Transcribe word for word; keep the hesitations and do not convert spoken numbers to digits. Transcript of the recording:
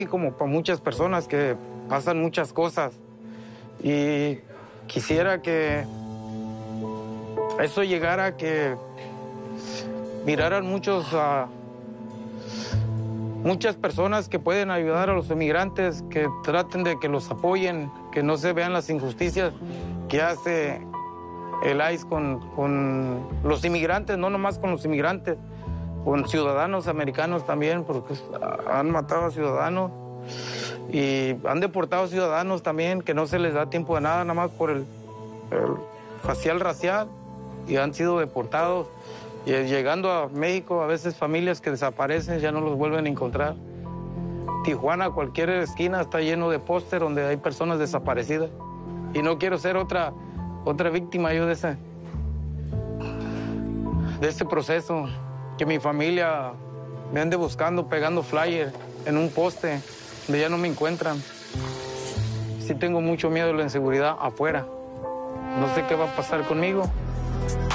Y como para muchas personas que pasan muchas cosas y quisiera que eso llegara a que miraran muchos uh, muchas personas que pueden ayudar a los inmigrantes, que traten de que los apoyen, que no se vean las injusticias que hace el I C E con, con los inmigrantes, no nomás con los inmigrantes, con ciudadanos americanos también, porque han matado a ciudadanos y han deportado a ciudadanos también, que no se les da tiempo de nada, nada más por el, el facial racial, y han sido deportados. Y llegando a México, a veces familias que desaparecen ya no los vuelven a encontrar. Tijuana, cualquier esquina está lleno de póster donde hay personas desaparecidas. Y no quiero ser otra, otra víctima yo de ese, de ese proceso. Que mi familia me ande buscando, pegando flyer en un poste donde ya no me encuentran. Sí tengo mucho miedo de la inseguridad afuera. No sé qué va a pasar conmigo.